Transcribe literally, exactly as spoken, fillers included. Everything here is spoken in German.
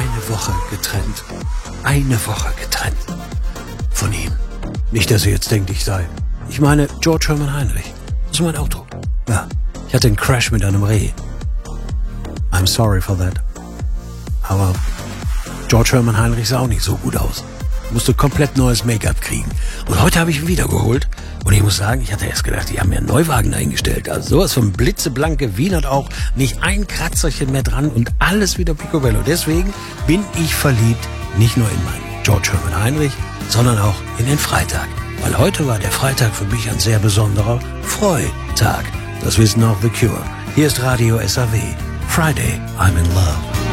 eine Woche getrennt. Eine Woche getrennt von ihm. Nicht, dass ihr jetzt denkt, ich sei. Ich meine George Hermann Heinrich. Das ist mein Auto. Ja, ich hatte einen Crash mit einem Reh. I'm sorry for that. Aber George Hermann Heinrich sah auch nicht so gut aus. Musste komplett neues Make-up kriegen. Und heute habe ich ihn wiedergeholt. Und ich muss sagen, ich hatte erst gedacht, die haben mir einen Neuwagen eingestellt. Also sowas von blitzeblanke Wien hat auch nicht ein Kratzerchen mehr dran und alles wieder picobello. Deswegen bin ich verliebt, nicht nur in meinen George Hermann Heinrich, sondern auch in den Freitag. Weil heute war der Freitag für mich ein sehr besonderer Freitag. Das wissen auch The Cure. Hier ist Radio S A W. Friday, I'm in love.